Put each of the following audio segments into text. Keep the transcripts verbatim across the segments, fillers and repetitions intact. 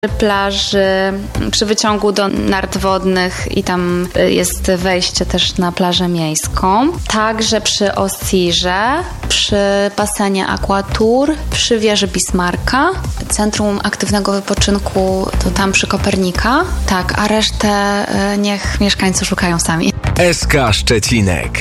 plaży, przy wyciągu do nart wodnych i tam jest wejście też na plażę miejską. Także przy Osirze, przy basenie Aquatour, przy wieży Bismarcka, Centrum Aktywnego Wypoczynku to tam przy Kopernika. Tak, a resztę niech mieszkańcy szukają sami. S K Szczecinek.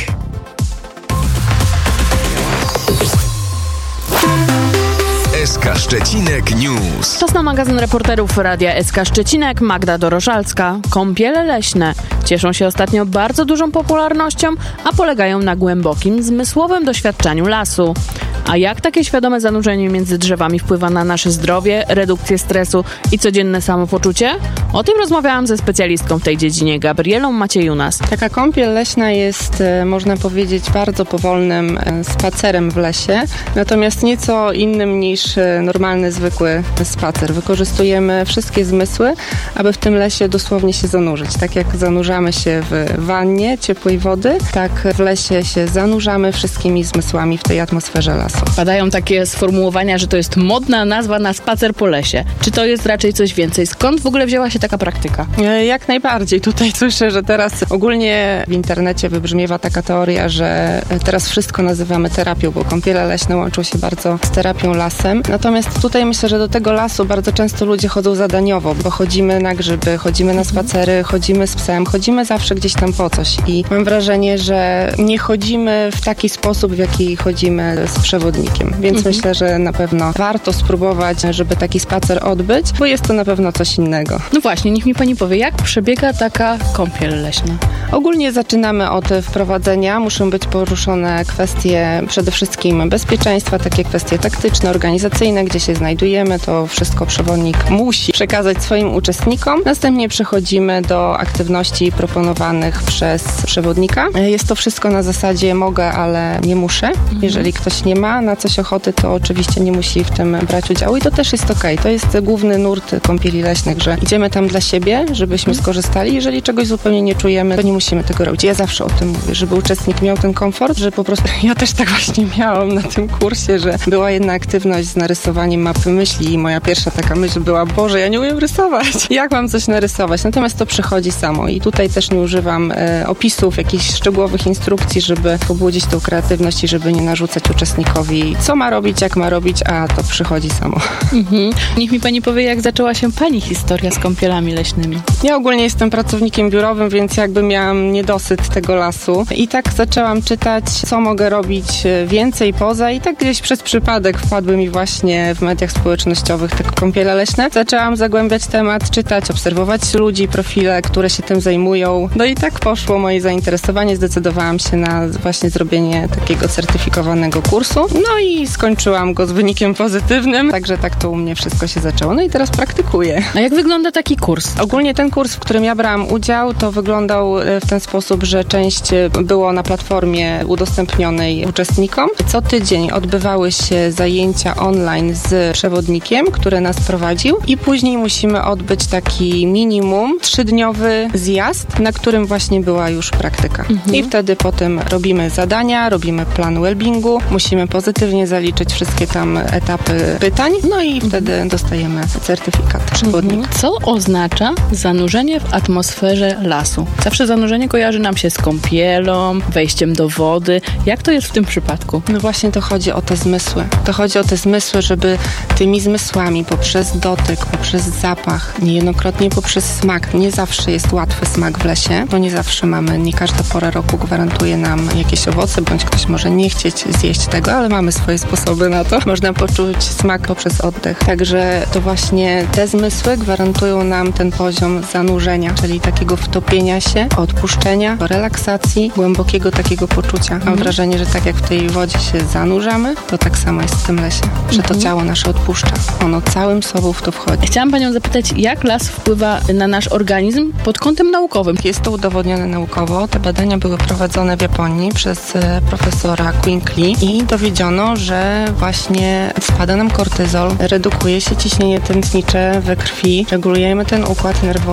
S K Szczecinek News. Czas na magazyn reporterów Radia S K Szczecinek. Magda Dorożalska. Kąpiele leśne cieszą się ostatnio bardzo dużą popularnością, a polegają na głębokim, zmysłowym doświadczeniu lasu. A jak takie świadome zanurzenie między drzewami wpływa na nasze zdrowie, redukcję stresu i codzienne samopoczucie? O tym rozmawiałam ze specjalistką w tej dziedzinie, Gabrielą Maciejunas. Taka kąpiel leśna jest, można powiedzieć, bardzo powolnym spacerem w lesie, natomiast nieco innym niż normalny, zwykły spacer. Wykorzystujemy wszystkie zmysły, aby w tym lesie dosłownie się zanurzyć. Tak jak zanurzamy się w wannie ciepłej wody, tak w lesie się zanurzamy wszystkimi zmysłami w tej atmosferze lasu. Padają takie sformułowania, że to jest modna nazwa na spacer po lesie. Czy to jest raczej coś więcej? Skąd w ogóle wzięła się taka praktyka? Jak najbardziej. Tutaj słyszę, że teraz ogólnie w internecie wybrzmiewa taka teoria, że teraz wszystko nazywamy terapią, bo kąpiele leśne łączą się bardzo z terapią lasem. Natomiast tutaj myślę, że do tego lasu bardzo często ludzie chodzą zadaniowo, bo chodzimy na grzyby, chodzimy na spacery, chodzimy z psem, chodzimy zawsze gdzieś tam po coś. I mam wrażenie, że nie chodzimy w taki sposób, w jaki chodzimy z przewodnikiem. Więc mhm. myślę, że na pewno warto spróbować, żeby taki spacer odbyć, bo jest to na pewno coś innego. No właśnie, niech mi pani powie, jak przebiega taka kąpiel leśna? Ogólnie zaczynamy od wprowadzenia. Muszą być poruszone kwestie przede wszystkim bezpieczeństwa, takie kwestie taktyczne, organizacyjne, gdzie się znajdujemy. To wszystko przewodnik musi przekazać swoim uczestnikom. Następnie przechodzimy do aktywności proponowanych przez przewodnika. Jest to wszystko na zasadzie mogę, ale nie muszę. Mhm. Jeżeli ktoś nie ma na coś ochoty, to oczywiście nie musi w tym brać udziału i to też jest okej. To jest główny nurt kąpieli leśnych, że idziemy tam dla siebie, żebyśmy skorzystali. Jeżeli czegoś zupełnie nie czujemy, to nie musimy tego robić. Ja zawsze o tym mówię, żeby uczestnik miał ten komfort, że po prostu ja też tak właśnie miałam na tym kursie, że była jedna aktywność z narysowaniem mapy myśli i moja pierwsza taka myśl była, Boże, ja nie umiem rysować. Jak mam coś narysować? Natomiast to przychodzi samo i tutaj też nie używam e, opisów, jakichś szczegółowych instrukcji, żeby pobudzić tą kreatywność i żeby nie narzucać uczestnikowi, co ma robić, jak ma robić, a to przychodzi samo. Mhm. Niech mi pani powie, jak zaczęła się pani historia z kąpielami leśnymi. Ja ogólnie jestem pracownikiem biurowym, więc jakby miałam niedosyt tego lasu i tak zaczęłam czytać, co mogę robić więcej poza i tak gdzieś przez przypadek wpadły mi właśnie w mediach społecznościowych te kąpiele leśne. Zaczęłam zagłębiać temat, czytać, obserwować ludzi, profile, które się tym zajmują. No i tak poszło moje zainteresowanie. Zdecydowałam się na właśnie zrobienie takiego certyfikowanego kursu. No i skończyłam go z wynikiem pozytywnym, także tak to u mnie wszystko się zaczęło. No i teraz praktykuję. A jak wygląda taki kurs? Ogólnie ten kurs, w którym ja brałam udział, to wyglądał w ten sposób, że część było na platformie udostępnionej uczestnikom. Co tydzień odbywały się zajęcia online z przewodnikiem, który nas prowadził i później musimy odbyć taki minimum trzydniowy zjazd, na którym właśnie była już praktyka. Mhm. I wtedy potem robimy zadania, robimy plan wellbeingu, musimy pozytywnie zaliczyć wszystkie tam etapy pytań, no i wtedy mhm. dostajemy certyfikat przewodnika. Mhm. Co oznacza zanurzenie w atmosferze lasu? Zawsze zanurzenie kojarzy nam się z kąpielą, wejściem do wody. Jak to jest w tym przypadku? No właśnie to chodzi o te zmysły. To chodzi o te zmysły, żeby tymi zmysłami poprzez dotyk, poprzez zapach, niejednokrotnie poprzez smak. Nie zawsze jest łatwy smak w lesie, bo nie zawsze mamy, nie każda pora roku gwarantuje nam jakieś owoce, bądź ktoś może nie chcieć zjeść tego, ale mamy swoje sposoby na to. Można poczuć smak poprzez oddech. Także to właśnie te zmysły gwarantują nam ten poziom zanurzenia, czyli takiego wtopienia się, odpuszczenia, relaksacji, głębokiego takiego poczucia. Mam mm. wrażenie, że tak jak w tej wodzie się zanurzamy, to tak samo jest w tym lesie, że to mm. ciało nasze odpuszcza. Ono całym sobą w to wchodzi. Chciałam panią zapytać, jak las wpływa na nasz organizm pod kątem naukowym? Jest to udowodnione naukowo. Te badania były prowadzone w Japonii przez profesora Quinkli i dowiedziono, że właśnie spada nam kortyzol, redukuje się ciśnienie tętnicze we krwi, regulujemy ten układ nerwowy.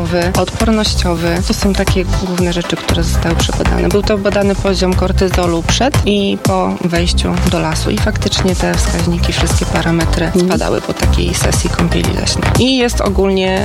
stresowy, odpornościowy. To są takie główne rzeczy, które zostały przebadane. Był to badany poziom kortyzolu przed i po wejściu do lasu i faktycznie te wskaźniki, wszystkie parametry spadały po takiej sesji kąpieli leśnej. I jest ogólnie